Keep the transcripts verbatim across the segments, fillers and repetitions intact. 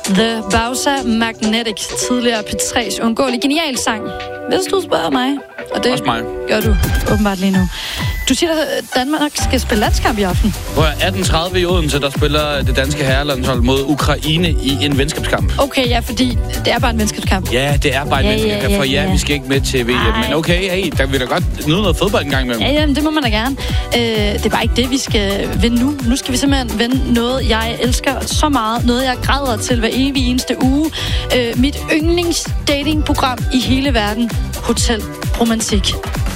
The Bausa Magnetic, tidligere P tre's uundgåelige genial sang. Hvis du spørger mig, og det også mig. Gør du åbenbart lige nu. Du siger, at Danmark skal spille landskamp i aften. Hvor atten tredive i Odense, der spiller det danske herrelandshold mod Ukraine i en venskabskamp. Okay, ja, fordi det er bare en venskabskamp. Ja, det er bare en ja, venskabskamp, ja, for ja, ja. vi skal ikke med til V M. Men okay, hey, der vil da godt nyde noget fodbold en gang imellem. Ja, ja, det må man da gerne. Øh, det er bare ikke det, vi skal vinde nu. Nu skal vi simpelthen vinde noget, jeg elsker så meget. Noget, jeg græder til hver evig eneste uge. Øh, mit yndlingsdatingprogram i hele verden. Hotel Romantik.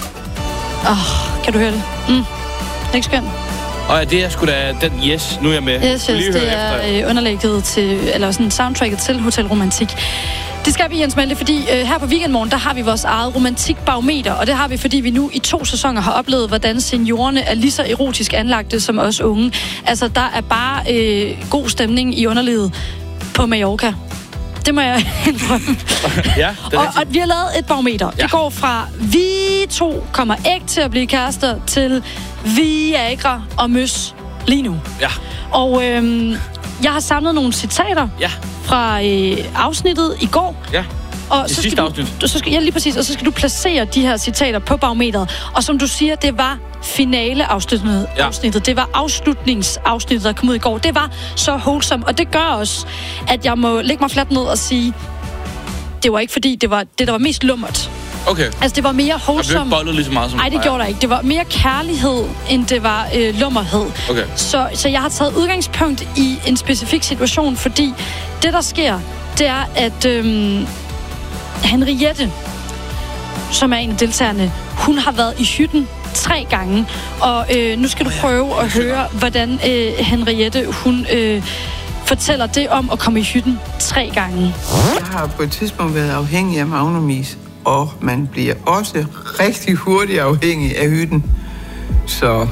Åh, oh, kan du høre det? Mm. Det er ikke skønt. Og ja, det er sgu da den, yes, nu er jeg med. Yes, yes, det er øh, underlægget til, eller sådan soundtracket til Hotel Romantik. Det skal vi, Jens Malte, fordi øh, her på Weekendmorgen, der har vi vores eget romantikbarometer, og det har vi, fordi vi nu i to sæsoner har oplevet, hvordan seniorerne er lige så erotisk anlagte som os unge. Altså, der er bare øh, god stemning i underlivet på Mallorca. Det må jeg indrømme. Ja, det er og, og vi har lavet et barometer. Ja. Det går fra vi to kommer ikke til at blive kærester til Viagra og møs lige nu. Ja. Og øhm, jeg har samlet nogle citater ja. fra øh, afsnittet i går. Ja. Og det så sidste skal afsnit. Du, så skal, ja, lige præcis. Og så skal du placere de her citater på barometeret. Og som du siger, det var finaleafsnittet. Ja. Afsnittet. Det var afslutningsafsnittet, der kom ud i går. Det var så wholesome. Og det gør også, at jeg må lægge mig fladt ned og sige, det var ikke fordi, det var det, der var mest lummert. Okay. Altså, det var mere wholesome. Der blev ikke bollet lige så meget som... Nej, det gjorde der ikke. Det var mere kærlighed, end det var øh, lummerhed. Okay. Så, så jeg har taget udgangspunkt i en specifik situation, fordi det, der sker, det er, at øhm, Henriette, som er en af deltagerne, hun har været i hytten tre gange. Og øh, nu skal du prøve at høre, hvordan øh, Henriette, hun... Øh, fortæller det om at komme i hytten tre gange. Jeg har på et tidspunkt været afhængig af magnumis, og man bliver også rigtig hurtigt afhængig af hytten. Så...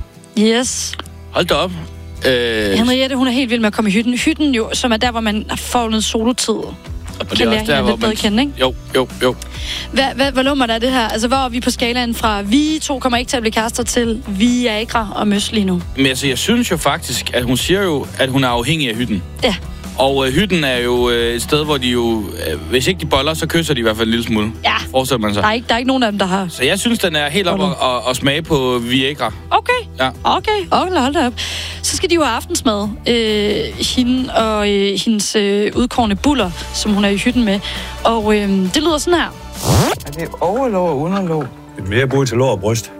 Yes. Hold da op. Øh... Henriette, hun er helt vild med at komme i hytten. Hytten jo, som er der, hvor man får noget solotid. Og det kan lære hende lidt bedre kende, ikke? Jo, jo, jo. Hvad, hvad, hvad lummer der det her? Altså, hvor er vi på skalaen fra vi to kommer ikke til at blive kærester til Viagra og møs lige nu? Men altså, jeg synes jo faktisk, at hun siger jo, at hun er afhængig af hytten. Ja. Og øh, hytten er jo øh, et sted, hvor de jo... Øh, hvis ikke de boller, så kysser de i hvert fald en lille smule. Ja. Forestiller man sig. Der er, ikke, der er ikke nogen af dem, der har... Så jeg synes, den er helt op at, at, at smage på Viagra. Okay. Ja. Okay. Okay, hold da op. Så skal de jo have aftensmad. Øh, hende og øh, hendes øh, udkårne buller, som hun er i hytten med. Og øh, det lyder sådan her. Er det overlov og underlov? Et mere bud til lår og bryst.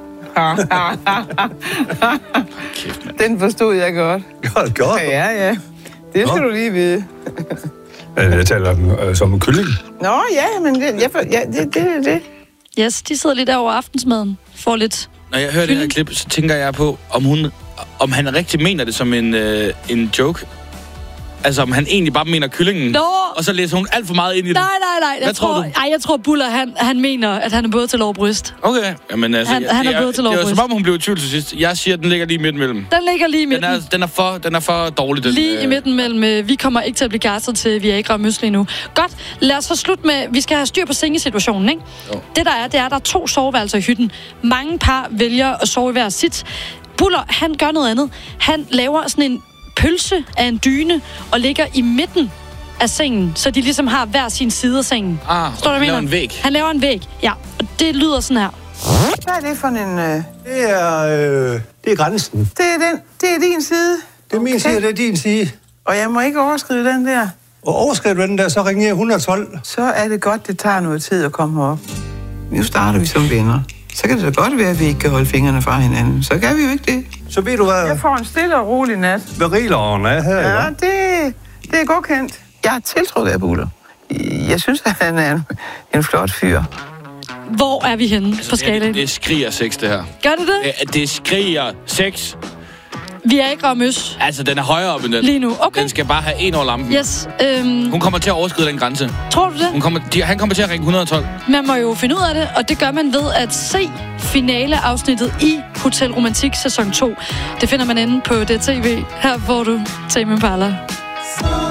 Den forstod jeg godt. Godt, godt. Ja, ja. Det skal Nå. du lige vide. Jeg taler om, som en kylling. Nå, ja, men det, jeg, ja, det, det er det. Yes, de sidder lidt der over aftensmaden. Får lidt... Når jeg hører kylling. Det her klip, så tænker jeg på, om hun, om han rigtig mener det som en, øh, en joke. Altså, om han egentlig bare mener kyllingen, Nå. og så læser hun alt for meget ind i det. Nej, nej, nej. Jeg Hvad tror, tror du? Ej, jeg tror, Buller, han, han mener, at han er både til lov og bryst. Okay. Jamen, altså, han, jeg, han er jeg, både til lov og bryst. Det var som om, hun blev i tvivl til sidst. Jeg siger, at den ligger lige midt mellem. Den ligger lige i midten. Den er, den er, for, den er for dårlig, den. Lige øh... i midten mellem, øh, vi kommer ikke til at blive kærester til Viagra og møs lige nu. Godt, lad os få slut med, vi skal have styr på sengesituationen, ikke? Jo. Det der er, det er, der er to soveværelser i hytten. Mange par vælger at sove i hver sit. Buller, han gør noget andet. Han laver sådan en pølse af en dyne og ligger i midten af sengen, så de ligesom har hver sin side af sengen. Ah, Står han laver en væg. Han laver en væg, ja. Og det lyder sådan her. Hvad er det for en... Øh... Det er... Øh, det er grænsen. Det er den. Det er din side. Det er min okay. side, det er din side. Og jeg må ikke overskride den der. Og overskrider du den der, så ringer jeg et hundrede og tolv. Så er det godt, det tager noget tid at komme herop. Nu starter vi som venner. Så kan det da godt være, at vi ikke kan holde fingrene fra hinanden. Så kan vi jo ikke det. Så ved du hvad... Jeg får en stille og rolig nat. Hvad rigleren er her, ja? Ja, det, det er godkendt. Jeg er tiltrukket af Buller. Jeg synes, at han er en, en flot fyr. Hvor er vi henne altså, på skalaen? Det, det skriger sex, det her. Gør det det? Det, det skriger sex. Viagra og møs. Altså, den er højere op end den. Lige nu, okay. Den skal bare have en over lampen. Yes. Øhm... Hun kommer til at overskride den grænse. Tror du det? Hun kommer, de, han kommer til at ringe et hundrede og tolv. Man må jo finde ud af det, og det gør man ved at se finaleafsnittet i Hotel Romantik sæson to. Det finder man inde på D T V. Her får du Tame Impala.